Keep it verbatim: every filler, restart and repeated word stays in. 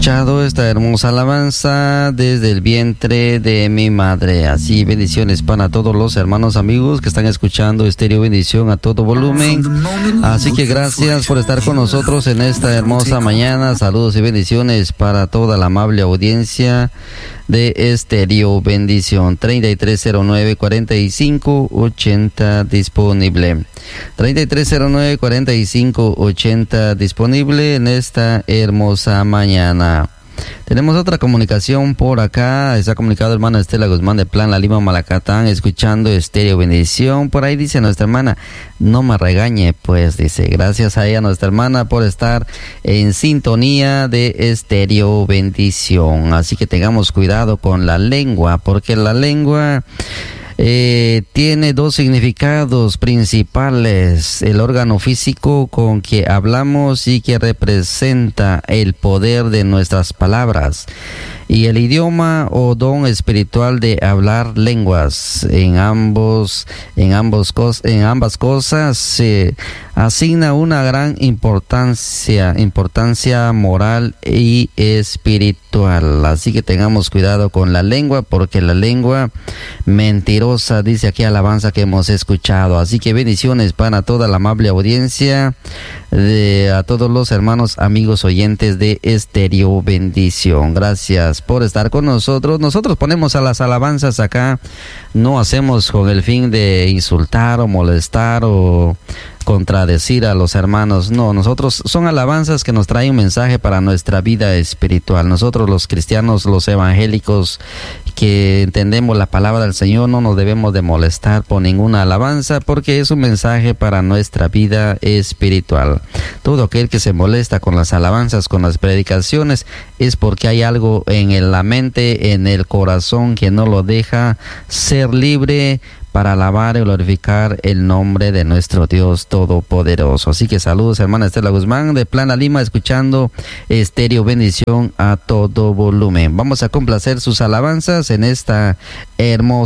escuchado esta hermosa alabanza desde el vientre de mi madre. Así, bendiciones para todos los hermanos amigos que están escuchando Estéreo Bendición a todo volumen. Así que gracias por estar con nosotros en esta hermosa mañana. Saludos y bendiciones para toda la amable audiencia de Estéreo Bendición. Treinta y tres cero nueve cuarenta y cinco ochenta disponible. Treinta y tres cero nueve cuarenta y cinco ochenta disponible en esta hermosa mañana. Tenemos otra comunicación por acá. Está comunicado hermana Estela Guzmán de Plan La Lima, Malacatán, escuchando Estéreo Bendición. Por ahí dice nuestra hermana, no me regañe, pues dice, gracias a ella nuestra hermana por estar en sintonía de Estéreo Bendición. Así que tengamos cuidado con la lengua, porque la lengua Eh, tiene dos significados principales: el órgano físico con que hablamos y que representa el poder de nuestras palabras, y el idioma o don espiritual de hablar lenguas. En ambos, en ambos cos, en ambas cosas se asigna una gran importancia, importancia moral y espiritual. Así que tengamos cuidado con la lengua, porque la lengua mentirosa, dice aquí alabanza que hemos escuchado. Así que bendiciones para toda la amable audiencia, de a todos los hermanos amigos oyentes de Estéreo Bendición. Gracias por estar con nosotros. Nosotros ponemos a las alabanzas acá, no hacemos con el fin de insultar o molestar o contradecir a los hermanos. No, nosotros son alabanzas que nos traen un mensaje para nuestra vida espiritual. Nosotros los cristianos, los evangélicos que entendemos la palabra del Señor, no nos debemos de molestar por ninguna alabanza, porque es un mensaje para nuestra vida espiritual. Todo aquel que se molesta con las alabanzas, con las predicaciones, es porque hay algo en la mente, en el corazón, que no lo deja ser libre para alabar y glorificar el nombre de nuestro Dios Todopoderoso. Así que saludos, hermana Estela Guzmán de Plan La Lima, escuchando Estéreo Bendición a todo volumen. Vamos a complacer sus alabanzas en esta hermosa